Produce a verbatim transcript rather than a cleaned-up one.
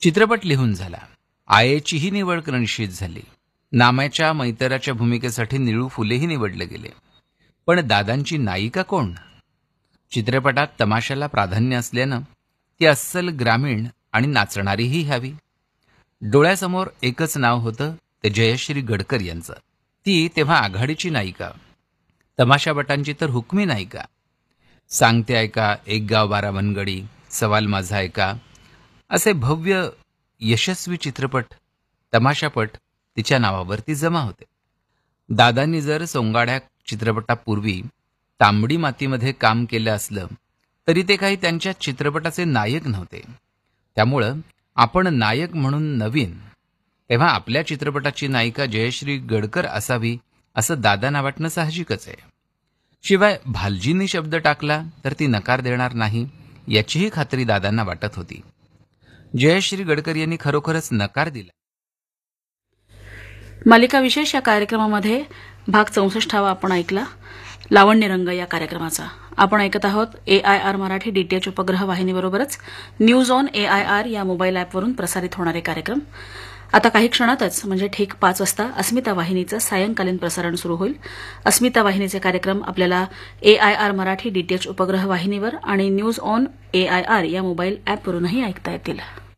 चित्रपट लिहून झाला. आयेचीही निवड निश्चित झाली. नाम्याच्या मैतराच्या भूमिकेसाठी निळू फुलेही निवडले गेले. पण दादांची नायिका कोण? चित्रपटात तमाशाला प्राधान्य असल्यानं ती अस्सल ग्रामीण आणि नाचणारीही हवी. डोळ्यासमोर एकच नाव होतं, ते जयश्री गडकर यांचं. ती तेव्हा आघाडीची नायिका, तमाशाबटांची तर हुकमी नायिका. सांगते ऐका, एक गाव बारा मनगडी, सवाल माझा ऐका, असे भव्य यशस्वी चित्रपट, तमाशापट तिच्या नावावरती जमा होते. दादांनी जर सोंगाड्या चित्रपटापूर्वी तांबडी मातीमध्ये काम केलं असलं तरी ते काही त्यांच्या चित्रपटाचे नायक नव्हते. त्यामुळं आपण नायक म्हणून नवीन, तेव्हा आपल्या चित्रपटाची नायिका जयश्री गडकर असावी असं दादांना वाटणं साहजिकच आहे. शिवाय भालजींनी शब्द टाकला तर ती नकार देणार नाही याचीही खात्री दादांना वाटत होती. जयश्री गडकर यांनी खरोखरच नकार दिला. मालिका विशेष या कार्यक्रमामध्ये भाग चौसष्टावा आपण ऐकला, लावण्य रंग या कार्यक्रमाचा. आपण ऐकत आहोत ए आय आर मराठी डीटीएच उपग्रह वाहिनीबरोबरच news on A I R या मोबाईल ॲपवरून प्रसारित होणारे कार्यक्रम. आता काही क्षणातच म्हणजे ठीक पाच वाजता अस्मिता वाहिनीचं सायंकालीन प्रसारण सुरू होईल. अस्मिता वाहिनीचे कार्यक्रम आपल्याला ए आय आर मराठी डीटीएच उपग्रह वाहिनीवर आणि news on A I R या मोबाईल ॲपवरूनही ऐकता येतील.